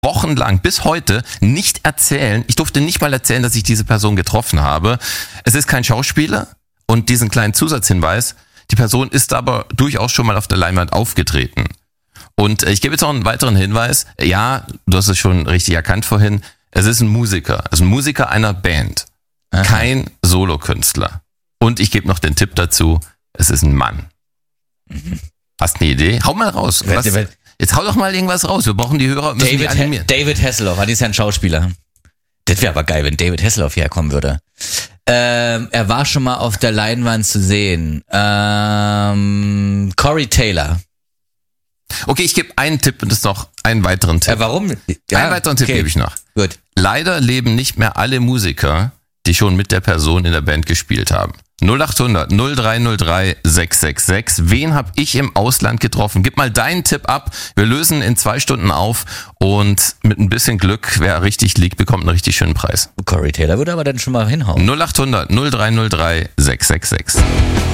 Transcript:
wochenlang bis heute nicht erzählen. Ich durfte nicht mal erzählen, dass ich diese Person getroffen habe. Es ist kein Schauspieler und diesen kleinen Zusatzhinweis, die Person ist aber durchaus schon mal auf der Leinwand aufgetreten. Und ich gebe jetzt noch einen weiteren Hinweis. Ja, du hast es schon richtig erkannt vorhin. Es ist ein Musiker. Also ein Musiker einer Band. Aha. Kein Solokünstler. Und ich gebe noch den Tipp dazu. Es ist ein Mann. Hast du eine Idee? Hau mal raus. Jetzt hau doch mal irgendwas raus. Wir brauchen die Hörer. David Hasselhoff. Das ist ja ein Schauspieler. Das wäre aber geil, wenn David Hasselhoff herkommen würde. Er war schon mal auf der Leinwand zu sehen. Corey Taylor. Okay, ich gebe einen Tipp und das ist noch einen weiteren Tipp. Warum? Ja, einen weiteren Tipp gebe ich noch. Gut. Leider leben nicht mehr alle Musiker, die schon mit der Person in der Band gespielt haben. 0800 0303 666. Wen habe ich im Ausland getroffen? Gib mal deinen Tipp ab. Wir lösen in 2 Stunden auf und mit ein bisschen Glück, wer richtig liegt, bekommt einen richtig schönen Preis. Corey Taylor würde aber dann schon mal hinhauen. 0800 0303 666.